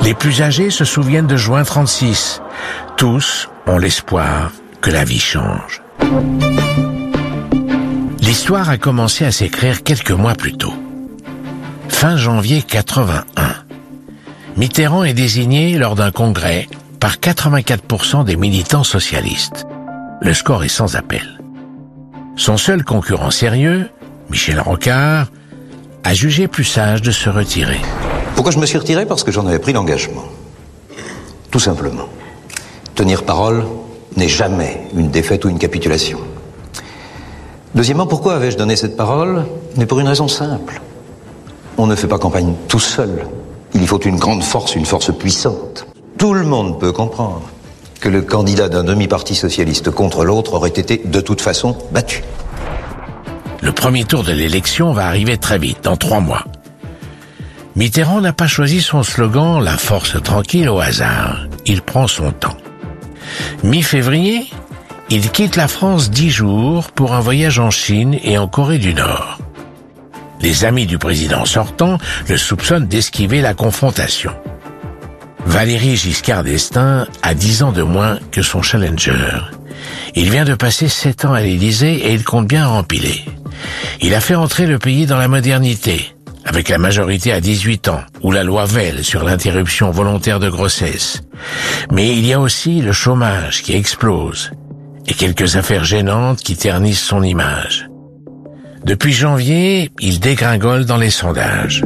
Les plus âgés se souviennent de juin 36. Tous ont l'espoir que la vie change. L'histoire a commencé à s'écrire quelques mois plus tôt. Fin janvier 81. Mitterrand est désigné lors d'un congrès par 84% des militants socialistes. Le score est sans appel. Son seul concurrent sérieux, Michel Rocard, a jugé plus sage de se retirer. Pourquoi je me suis retiré? Parce que j'en avais pris l'engagement. Tout simplement. Tenir parole n'est jamais une défaite ou une capitulation. Deuxièmement, pourquoi avais-je donné cette parole? Mais pour une raison simple. On ne fait pas campagne tout seul. Il y faut une grande force, une force puissante. Tout le monde peut comprendre que le candidat d'un demi-parti socialiste contre l'autre aurait été de toute façon battu. Le premier tour de l'élection va arriver très vite, dans 3 mois. Mitterrand n'a pas choisi son slogan « La force tranquille » au hasard. Il prend son temps. Mi-février, il quitte la France 10 jours pour un voyage en Chine et en Corée du Nord. Les amis du président sortant le soupçonnent d'esquiver la confrontation. Valéry Giscard d'Estaing a 10 ans de moins que son challenger. Il vient de passer 7 ans à l'Élysée et il compte bien rempiler. Il a fait entrer le pays dans la modernité, avec la majorité à 18 ans, ou la loi Veil sur l'interruption volontaire de grossesse. Mais il y a aussi le chômage qui explose, et quelques affaires gênantes qui ternissent son image. Depuis janvier, il dégringole dans les sondages.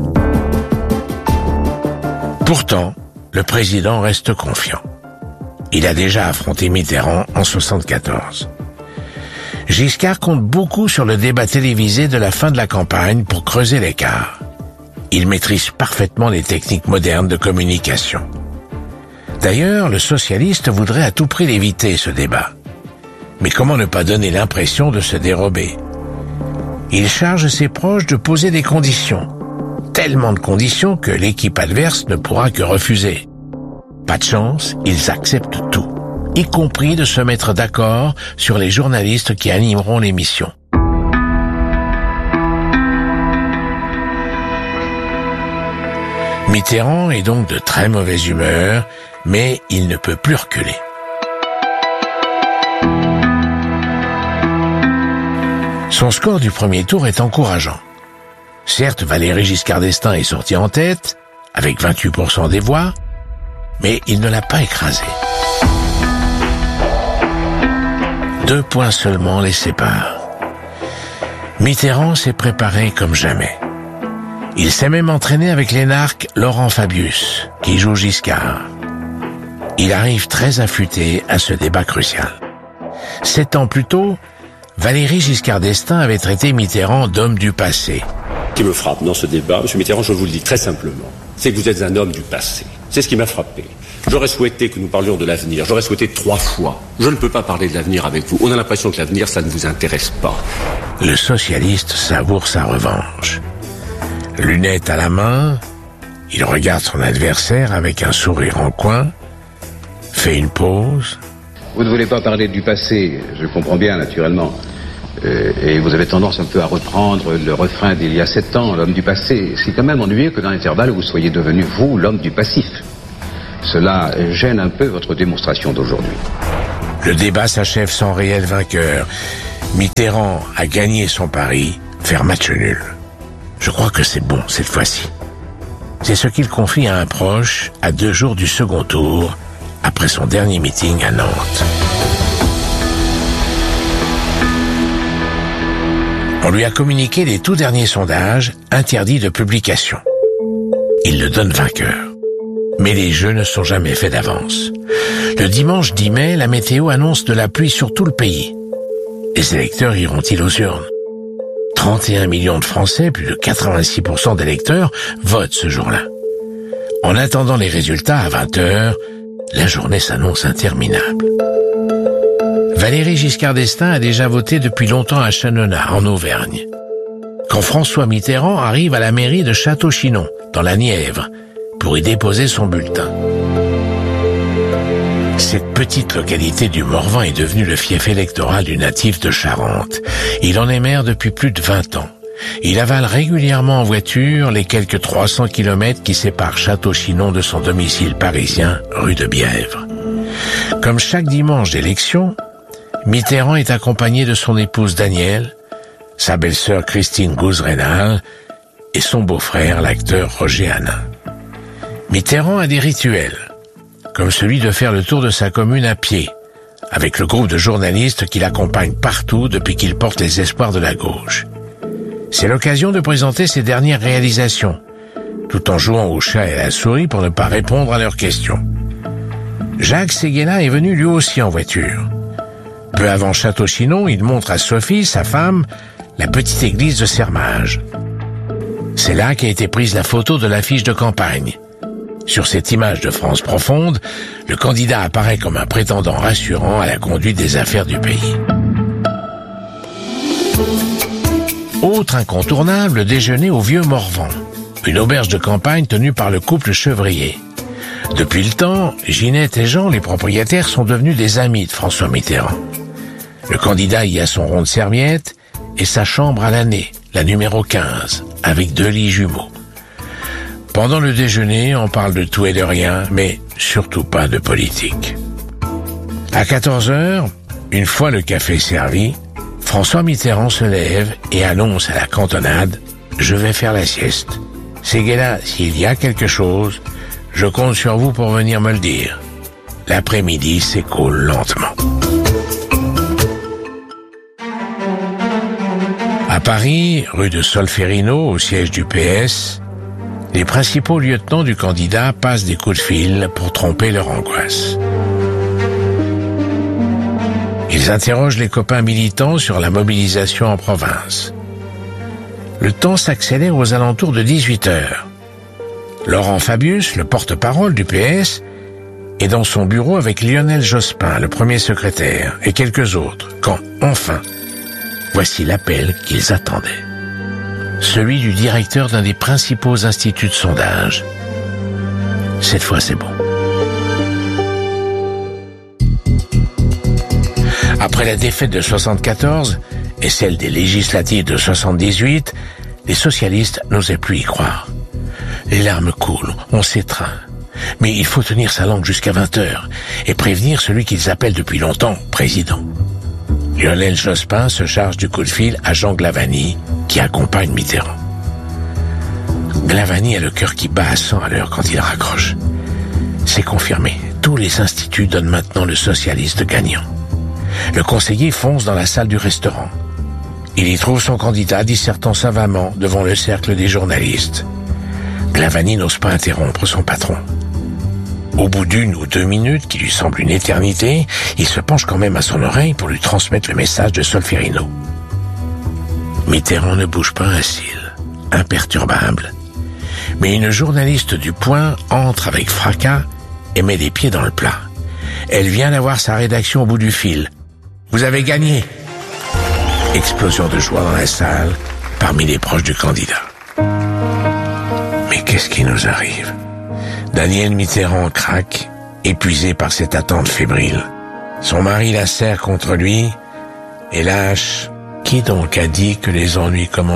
Pourtant, le président reste confiant. Il a déjà affronté Mitterrand en 74. Giscard compte beaucoup sur le débat télévisé de la fin de la campagne pour creuser l'écart. Il maîtrise parfaitement les techniques modernes de communication. D'ailleurs, le socialiste voudrait à tout prix l'éviter, ce débat. Mais comment ne pas donner l'impression de se dérober? Il charge ses proches de poser des conditions. Tellement de conditions que l'équipe adverse ne pourra que refuser. Pas de chance, ils acceptent tout, y compris de se mettre d'accord sur les journalistes qui animeront l'émission. Mitterrand est donc de très mauvaise humeur, mais il ne peut plus reculer. Son score du premier tour est encourageant. Certes, Valéry Giscard d'Estaing est sorti en tête, avec 28% des voix, mais il ne l'a pas écrasé. 2 points seulement les séparent. Mitterrand s'est préparé comme jamais. Il s'est même entraîné avec l'énarque Laurent Fabius, qui joue Giscard. Il arrive très affûté à ce débat crucial. 7 ans plus tôt, Valéry Giscard d'Estaing avait traité Mitterrand d'homme du passé. Ce qui me frappe dans ce débat, M. Mitterrand, je vous le dis très simplement, c'est que vous êtes un homme du passé. C'est ce qui m'a frappé. J'aurais souhaité que nous parlions de l'avenir. J'aurais souhaité 3 fois. Je ne peux pas parler de l'avenir avec vous. On a l'impression que l'avenir, ça ne vous intéresse pas. Le socialiste savoure sa revanche. Lunettes à la main, il regarde son adversaire avec un sourire en coin, fait une pause. Vous ne voulez pas parler du passé, je comprends bien naturellement. Et vous avez tendance un peu à reprendre le refrain d'il y a 7 ans, l'homme du passé. C'est quand même ennuyeux que dans l'intervalle vous soyez devenu, vous, l'homme du passif. Cela gêne un peu votre démonstration d'aujourd'hui. Le débat s'achève sans réel vainqueur. Mitterrand a gagné son pari, faire match nul. Je crois que c'est bon cette fois-ci. C'est ce qu'il confie à un proche à 2 jours du second tour, après son dernier meeting à Nantes. On lui a communiqué les tout derniers sondages interdits de publication. Il le donne vainqueur. Mais les jeux ne sont jamais faits d'avance. Le dimanche 10 mai, la météo annonce de la pluie sur tout le pays. Les électeurs iront-ils aux urnes? 31 millions de Français, plus de 86% d'électeurs, votent ce jour-là. En attendant les résultats à 20h, la journée s'annonce interminable. Valéry Giscard d'Estaing a déjà voté depuis longtemps à Chanona, en Auvergne. Quand François Mitterrand arrive à la mairie de Château-Chinon, dans la Nièvre, pour y déposer son bulletin. Cette petite localité du Morvan est devenue le fief électoral du natif de Charente. Il en est maire depuis plus de 20 ans. Il avale régulièrement en voiture les quelques 300 kilomètres qui séparent Château-Chinon de son domicile parisien, rue de Bièvre. Comme chaque dimanche d'élection, Mitterrand est accompagné de son épouse Danielle, sa belle-sœur Christine Gouze-Rénal et son beau-frère, l'acteur Roger Hanin. Mitterrand a des rituels, comme celui de faire le tour de sa commune à pied, avec le groupe de journalistes qui l'accompagnent partout depuis qu'il porte les espoirs de la gauche. C'est l'occasion de présenter ses dernières réalisations, tout en jouant au chat et à la souris pour ne pas répondre à leurs questions. Jacques Séguéla est venu lui aussi en voiture. Peu avant Château-Chinon, il montre à Sophie, sa femme, la petite église de Sermage. C'est là qu'a été prise la photo de l'affiche de campagne. Sur cette image de France profonde, le candidat apparaît comme un prétendant rassurant à la conduite des affaires du pays. Autre incontournable, le déjeuner au Vieux Morvan, une auberge de campagne tenue par le couple Chevrier. Depuis le temps, Ginette et Jean, les propriétaires, sont devenus des amis de François Mitterrand. Le candidat y a son rond de serviette et sa chambre à l'année, la numéro 15, avec 2 lits jumeaux. Pendant le déjeuner, on parle de tout et de rien, mais surtout pas de politique. À 14h, une fois le café servi, François Mitterrand se lève et annonce à la cantonade « Je vais faire la sieste. Séguéla, s'il y a quelque chose, je compte sur vous pour venir me le dire. » L'après-midi s'écoule lentement. À Paris, rue de Solferino, au siège du PS, les principaux lieutenants du candidat passent des coups de fil pour tromper leur angoisse. Ils interrogent les copains militants sur la mobilisation en province. Le temps s'accélère aux alentours de 18h. Laurent Fabius, le porte-parole du PS, est dans son bureau avec Lionel Jospin, le premier secrétaire, et quelques autres, quand, enfin, voici l'appel qu'ils attendaient. Celui du directeur d'un des principaux instituts de sondage. Cette fois, c'est bon. Après la défaite de 74 et celle des législatives de 78, les socialistes n'osaient plus y croire. Les larmes coulent, on s'étreint. Mais il faut tenir sa langue jusqu'à 20h et prévenir celui qu'ils appellent depuis longtemps président. Lionel Jospin se charge du coup de fil à Jean Glavany, qui accompagne Mitterrand. Glavany a le cœur qui bat à 100 à l'heure quand il raccroche. C'est confirmé. Tous les instituts donnent maintenant le socialiste gagnant. Le conseiller fonce dans la salle du restaurant. Il y trouve son candidat dissertant savamment devant le cercle des journalistes. Glavany n'ose pas interrompre son patron. Au bout d'1 ou 2 minutes, qui lui semblent une éternité, il se penche quand même à son oreille pour lui transmettre le message de Solferino. Mitterrand ne bouge pas un cil, imperturbable. Mais une journaliste du Point entre avec fracas et met les pieds dans le plat. Elle vient d'avoir sa rédaction au bout du fil. « Vous avez gagné !» Explosion de joie dans la salle, parmi les proches du candidat. Mais qu'est-ce qui nous arrive ? Danielle Mitterrand craque, épuisée par cette attente fébrile. Son mari la serre contre lui et lâche. Qui donc a dit que les ennuis commençaient ?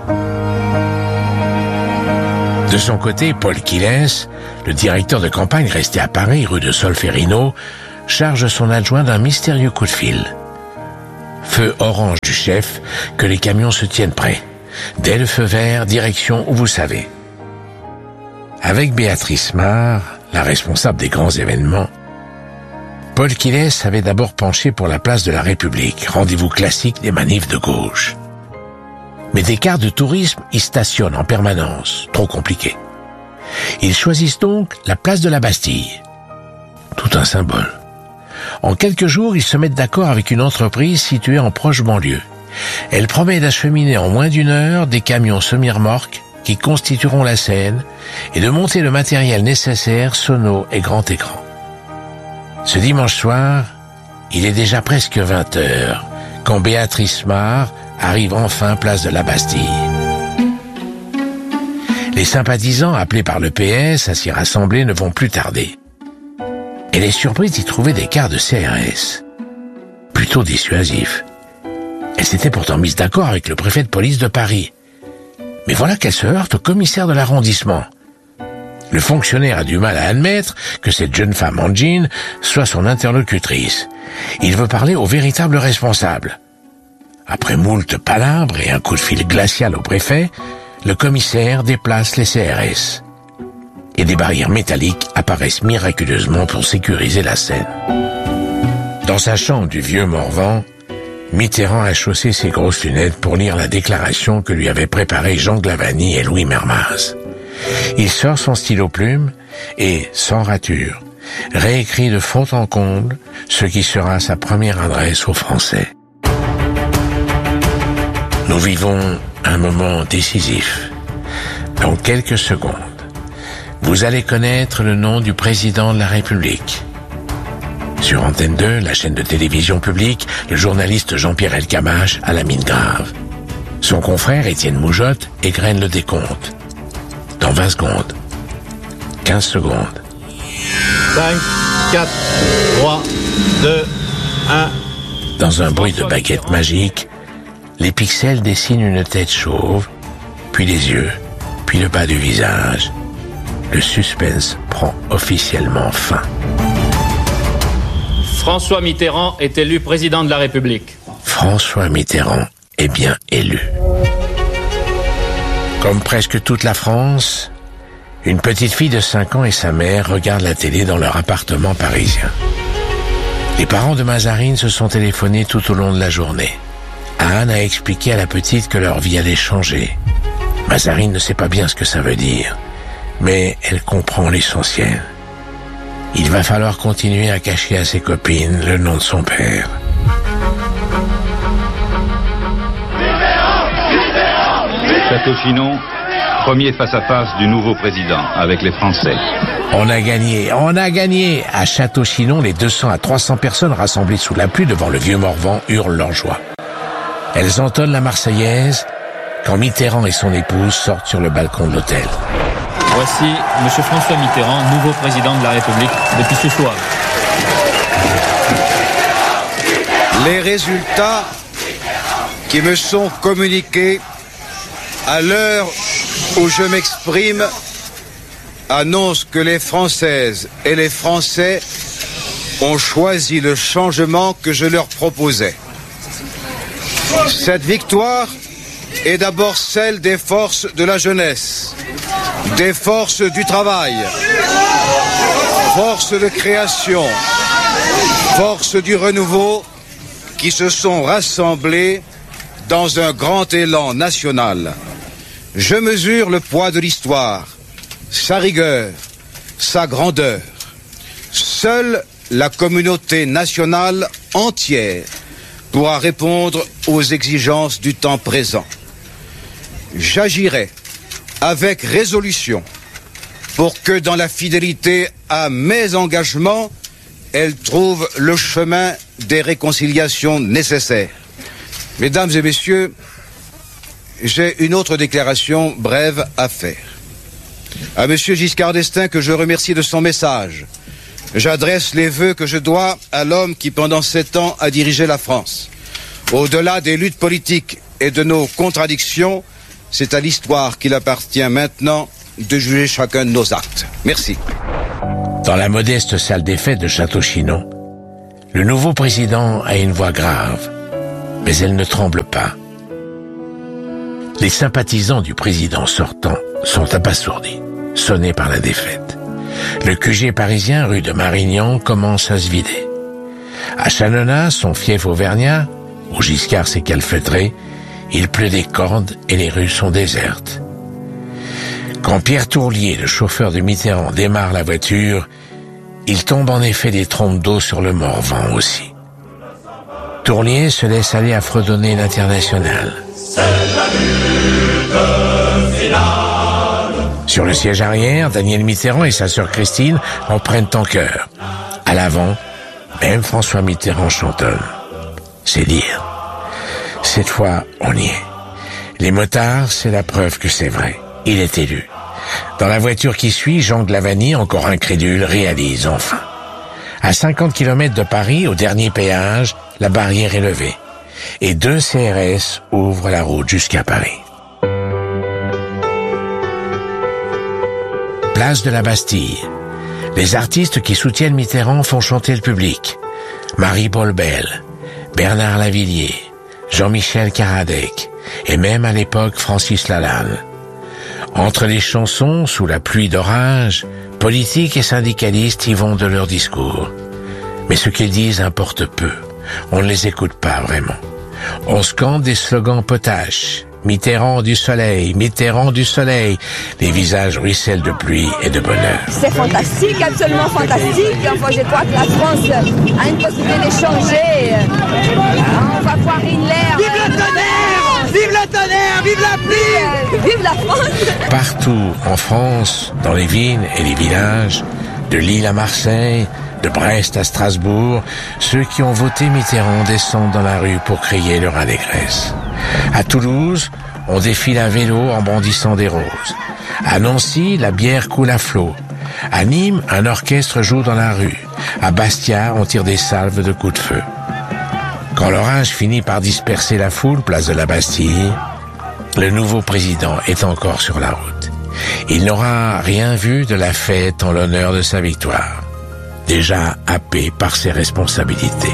De son côté, Paul Quillès, le directeur de campagne resté à Paris, rue de Solferino, charge son adjoint d'un mystérieux coup de fil. Feu orange du chef, que les camions se tiennent prêts. Dès le feu vert, direction où vous savez. Avec Béatrice Marr, la responsable des grands événements, Paul Quillès avait d'abord penché pour la place de la République, rendez-vous classique des manifs de gauche. Mais des cars de tourisme y stationnent en permanence, trop compliqué. Ils choisissent donc la place de la Bastille. Tout un symbole. En quelques jours, ils se mettent d'accord avec une entreprise située en proche banlieue. Elle promet d'acheminer en moins d'1 heure des camions semi-remorques qui constitueront la scène et de monter le matériel nécessaire, sono et grand écran. Ce dimanche soir, il est déjà presque 20h quand Béatrice Marr arrive enfin place de la Bastille. Les sympathisants appelés par le PS à s'y rassembler ne vont plus tarder. Elle est surprise d'y trouver des cars de CRS, plutôt dissuasifs. Elle s'était pourtant mise d'accord avec le préfet de police de Paris. Mais voilà qu'elle se heurte au commissaire de l'arrondissement. Le fonctionnaire a du mal à admettre que cette jeune femme en jean soit son interlocutrice. Il veut parler au véritable responsable. Après moult palabres et un coup de fil glacial au préfet, le commissaire déplace les CRS. Et des barrières métalliques apparaissent miraculeusement pour sécuriser la scène. Dans sa chambre du vieux Morvan, Mitterrand a chaussé ses grosses lunettes pour lire la déclaration que lui avaient préparée Jean Glavany et Louis Mermaz. Il sort son stylo plume et, sans rature, réécrit de fond en comble ce qui sera sa première adresse aux Français. Nous vivons un moment décisif. Dans quelques secondes, vous allez connaître le nom du président de la République. Sur Antenne 2, la chaîne de télévision publique, le journaliste Jean-Pierre Elkabbach a la mine grave. Son confrère Étienne Moujotte égrène le décompte. Dans 20 secondes, 15 secondes. 5, 4, 3, 2, 1... Dans un bruit de baguette magique, les pixels dessinent une tête chauve, puis les yeux, puis le bas du visage. Le suspense prend officiellement fin. François Mitterrand est élu président de la République. François Mitterrand est bien élu. Comme presque toute la France, une petite fille de 5 ans et sa mère regardent la télé dans leur appartement parisien. Les parents de Mazarine se sont téléphonés tout au long de la journée. Anne a expliqué à la petite que leur vie allait changer. Mazarine ne sait pas bien ce que ça veut dire, mais elle comprend l'essentiel. Il va falloir continuer à cacher à ses copines le nom de son père. Château-Chinon, premier face-à-face du nouveau président avec les Français. On a gagné. À Château-Chinon, les 200 à 300 personnes rassemblées sous la pluie devant le vieux Morvan hurlent leur joie. Elles entonnent la Marseillaise quand Mitterrand et son épouse sortent sur le balcon de l'hôtel. Voici M. François Mitterrand, nouveau président de la République depuis ce soir. Les résultats qui me sont communiqués à l'heure où je m'exprime annoncent que les Françaises et les Français ont choisi le changement que je leur proposais. Cette victoire est d'abord celle des forces de la jeunesse, des forces du travail, forces de création, forces du renouveau qui se sont rassemblées dans un grand élan national. Je mesure le poids de l'histoire, sa rigueur, sa grandeur. Seule la communauté nationale entière pourra répondre aux exigences du temps présent. J'agirai avec résolution pour que dans la fidélité à mes engagements, elle trouve le chemin des réconciliations nécessaires. Mesdames et messieurs, j'ai une autre déclaration brève à faire. À Monsieur Giscard d'Estaing, que je remercie de son message, j'adresse les vœux que je dois à l'homme qui pendant 7 ans a dirigé la France. Au-delà des luttes politiques et de nos contradictions, c'est à l'histoire qu'il appartient maintenant de juger chacun de nos actes. Merci. Dans la modeste salle des fêtes de Château-Chinon, le nouveau président a une voix grave, mais elle ne tremble pas. Les sympathisants du président sortant sont abasourdis, sonnés par la défaite. Le QG parisien, rue de Marignan, commence à se vider. À Chanona, son fief auvergnat, où Giscard s'est calfeutré, il pleut des cordes et les rues sont désertes. Quand Pierre Tourlier, le chauffeur de Mitterrand, démarre la voiture, il tombe en effet des trompes d'eau sur le Morvan aussi. Tourlier se laisse aller à fredonner l'Internationale. Sur le siège arrière, Daniel Mitterrand et sa sœur Christine en prennent en chœur. À l'avant, même François Mitterrand chantonne. C'est dire. Cette fois, on y est. Les motards, c'est la preuve que c'est vrai. Il est élu. Dans la voiture qui suit, Jean Glavany, encore incrédule, réalise enfin. À 50 km de Paris, au dernier péage, la barrière est levée. et 2 CRS ouvrent la route jusqu'à Paris. Place de la Bastille. Les artistes qui soutiennent Mitterrand font chanter le public. Marie-Paul Bell, Bernard Lavilliers, Jean-Michel Karadec et même à l'époque Francis Lalanne. Entre les chansons, sous la pluie d'orage, politiques et syndicalistes y vont de leur discours. Mais ce qu'ils disent importe peu. On ne les écoute pas vraiment. On scande des slogans potaches. Mitterrand du soleil, Mitterrand du soleil. Les visages ruissellent de pluie et de bonheur. C'est fantastique, absolument fantastique. Enfin, je crois que la France a une possibilité de changer. On va voir Hitler. Vive le tonnerre! Vive le tonnerre! Vive la pluie! Vive la France! Partout en France, dans les villes et les villages, de Lille à Marseille, de Brest à Strasbourg, ceux qui ont voté Mitterrand descendent dans la rue pour crier leur allégresse. À Toulouse, on défile à vélo en brandissant des roses. À Nancy, la bière coule à flot. À Nîmes, un orchestre joue dans la rue. À Bastia, on tire des salves de coups de feu. Quand l'orage finit par disperser la foule, place de la Bastille, le nouveau président est encore sur la route. Il n'aura rien vu de la fête en l'honneur de sa victoire, déjà happé par ses responsabilités.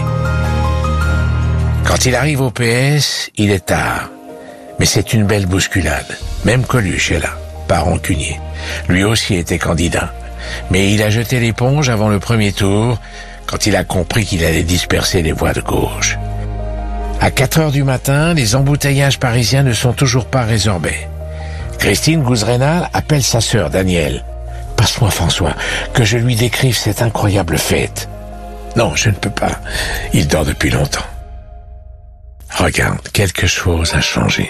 Quand il arrive au PS, il est tard. Mais c'est une belle bousculade. Même Coluche est là, pas rancunier. Lui aussi était candidat. Mais il a jeté l'éponge avant le premier tour, quand il a compris qu'il allait disperser les voix de gauche. À 4h du matin, les embouteillages parisiens ne sont toujours pas résorbés. Christine Gouzerenal appelle sa sœur Danielle. « Passe-moi François, que je lui décrive cette incroyable fête. »« Non, je ne peux pas. Il dort depuis longtemps. » Regarde, quelque chose a changé.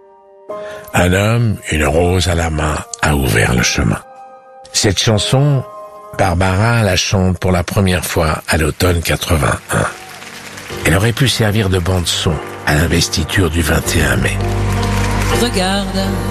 Un homme, une rose à la main, a ouvert le chemin. Cette chanson, Barbara la chante pour la première fois à l'automne 81. Elle aurait pu servir de bande-son à l'investiture du 21 mai. Regarde,